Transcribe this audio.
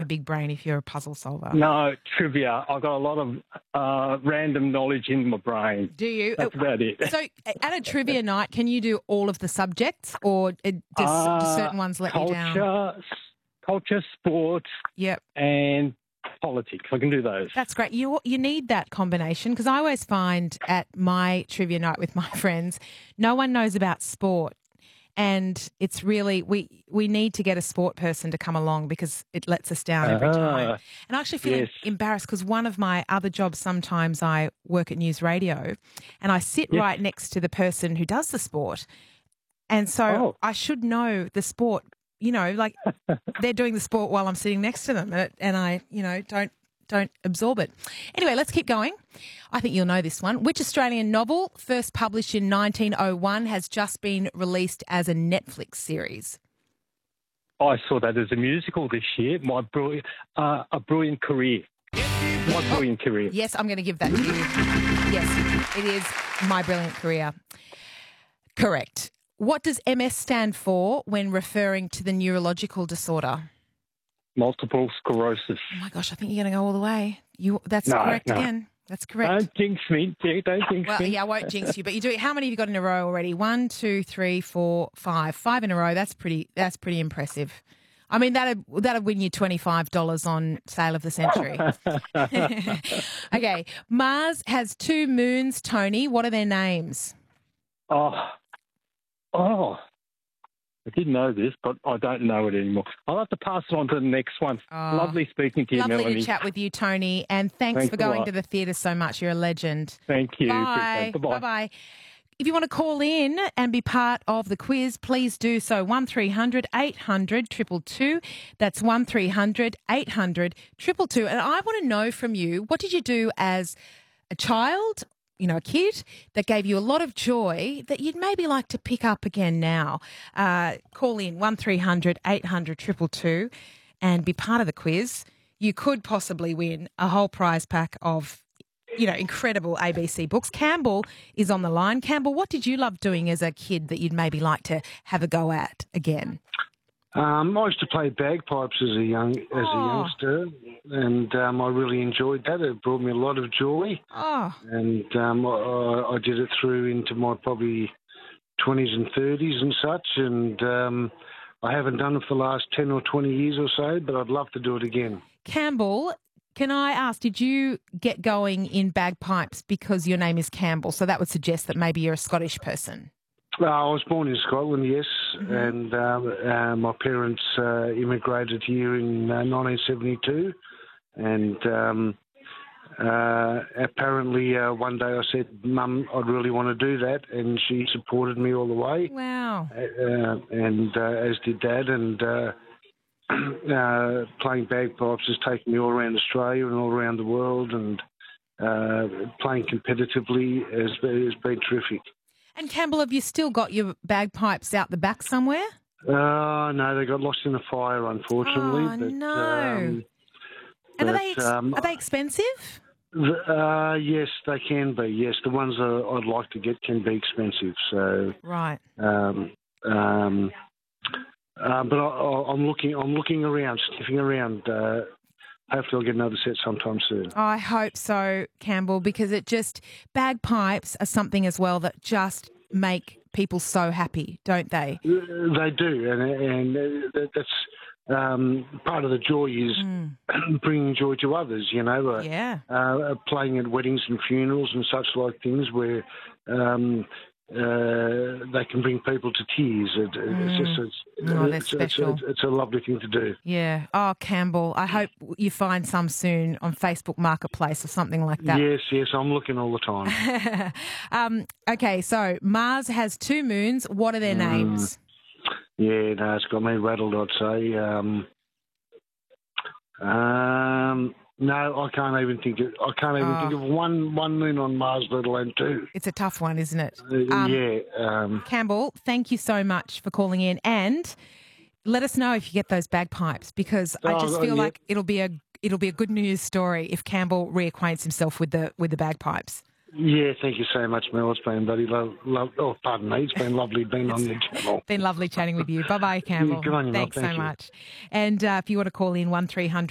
a big brain if you're a puzzle solver. No, trivia. I've got a lot of random knowledge in my brain. Do you? That's about it. So at a trivia night, can you do all of the subjects or do certain ones let you down? Culture, sports, yep, and politics. I can do those. That's great. You need that combination because I always find at my trivia night with my friends, no one knows about sport. And it's really, we need to get a sport person to come along because it lets us down every time. And I actually feel embarrassed because one of my other jobs, sometimes I work at News Radio and I sit right next to the person who does the sport. And so I should know the sport, you know, like they're doing the sport while I'm sitting next to them and I, you know, don't absorb it. Anyway, let's keep going. I think you'll know this one. Which Australian novel, first published in 1901, has just been released as a Netflix series? I saw that as a musical this year. A Brilliant Career. My Brilliant Career. Yes, I'm going to give that to you. Yes, it is My Brilliant Career. Correct. What does MS stand for when referring to the neurological disorder? Multiple sclerosis. Oh, my gosh, I think you're going to go all the way. That's correct again. That's correct. Don't jinx me. Don't jinx me. Well, yeah, I won't jinx you, but you do. How many have you got in a row already? 1, 2, 3, 4, 5. 5 in a row. That's pretty impressive. I mean, that'd win you $25 on Sale of the Century. Okay. Mars has 2 moons, Tony. What are their names? I did know this, but I don't know it anymore. I'll have to pass it on to the next one. Lovely speaking to you, Melanie. Lovely to chat with you, Tony, and thanks for going to the theatre so much. You're a legend. Thank you. Bye. Bye-bye. If you want to call in and be part of the quiz, please do so. 1300 800 222. That's 1300 800 222. And I want to know from you, what did you do as a child, you know, a kid that gave you a lot of joy that you'd maybe like to pick up again now? Call in 1300 800 222 and be part of the quiz. You could possibly win a whole prize pack of, you know, incredible ABC books. Campbell is on the line. Campbell, what did you love doing as a kid that you'd maybe like to have a go at again? I used to play bagpipes as a youngster, and I really enjoyed that. It brought me a lot of joy, and I did it through into my probably 20s and 30s and such, and I haven't done it for the last 10 or 20 years or so, but I'd love to do it again. Campbell, can I ask, did you get going in bagpipes because your name is Campbell? So that would suggest that maybe you're a Scottish person. I was born in Scotland, yes, and my parents immigrated here in 1972, and apparently one day I said, Mum, I'd really want to do that, and she supported me all the way. Wow. And as did Dad, and playing bagpipes has taken me all around Australia and all around the world, and playing competitively has been terrific. And Campbell, have you still got your bagpipes out the back somewhere? No, they got lost in the fire, unfortunately. Oh, no. And are they expensive? Yes, they can be. Yes, the ones I'd like to get can be expensive. So right. But I'm looking around, sniffing around. Hopefully I'll get another set sometime soon. I hope so, Campbell, because bagpipes are something as well that just make people so happy, don't they? They do, and that's part of the joy is bringing joy to others, you know. Playing at weddings and funerals and such like things where they can bring people to tears. That's special. It's a lovely thing to do. Yeah. Oh, Campbell, I hope you find some soon on Facebook Marketplace or something like that. Yes, I'm looking all the time. Okay, so Mars has 2 moons. What are their names? Yeah, no, it's got me rattled, I'd say. No, I can't even think of one moon on Mars, let alone 2. It's a tough one, isn't it? Campbell, thank you so much for calling in, and let us know if you get those bagpipes, because I just feel like it'll be a good news story if Campbell reacquaints himself with the bagpipes. Yeah, thank you so much, Mel. It's been bloody pardon me. It's been lovely being on the channel. Been lovely chatting with you. Bye-bye, Campbell. Good on you, Thanks Mel. so much. And if you want to call in, 1300